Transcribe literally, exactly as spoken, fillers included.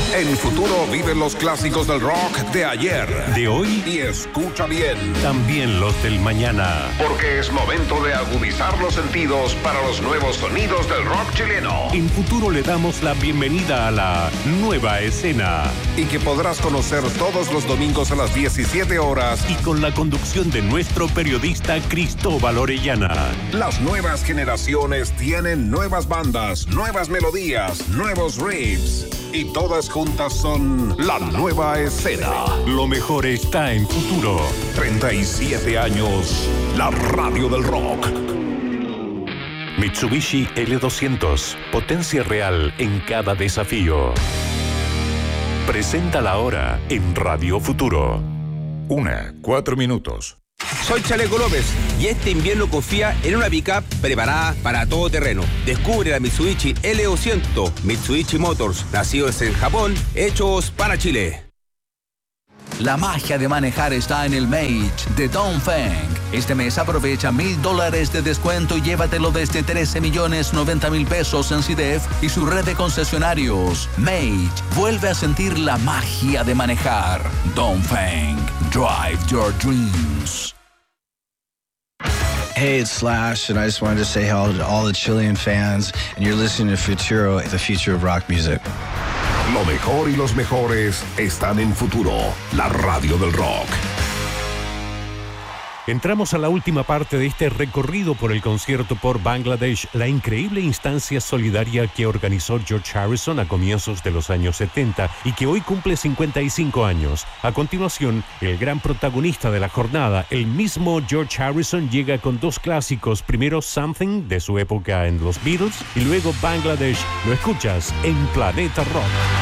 En Futuro vive los clásicos del rock de ayer, de hoy y escucha bien, también los del mañana. Porque es momento de agudizar los sentidos para los nuevos sonidos del rock chileno. En Futuro le damos la bienvenida a la nueva escena. Y que podrás conocer todos los domingos a las diecisiete horas. Y con la conducción de nuestro periodista Cristóbal Orellana. Las nuevas generaciones tienen nuevas bandas, nuevas melodías, nuevos riffs. Y todas juntas son la nueva escena. Lo mejor está en Futuro. treinta y siete años, la radio del rock. Mitsubishi L doscientos, potencia real en cada desafío. Presenta la hora en Radio Futuro. Una, cuatro minutos. Soy Chaleco López y este invierno confía en una pick-up preparada para todo terreno. Descubre la Mitsubishi L doscientos, Mitsubishi Motors, nacidos en Japón, hechos para Chile. La magia de manejar está en el Mage de Dongfeng. Este mes aprovecha mil dólares de descuento y llévatelo desde trece millones noventa mil pesos en C D F y su red de concesionarios. Mage vuelve a sentir la magia de manejar. Dongfeng, drive your dreams. Hey, it's Slash, and I just wanted to say hello to all the Chilean fans, and you're listening to Futuro, the future of rock music. Lo mejor y los mejores están en Futuro, la radio del rock. Entramos a la última parte de este recorrido por el concierto por Bangladesh, la increíble instancia solidaria que organizó George Harrison a comienzos de los años setenta y que hoy cumple cincuenta y cinco años. A continuación, el gran protagonista de la jornada, el mismo George Harrison, llega con dos clásicos. Primero Something, de su época en los Beatles, y luego Bangladesh. Lo escuchas en Planeta Rock.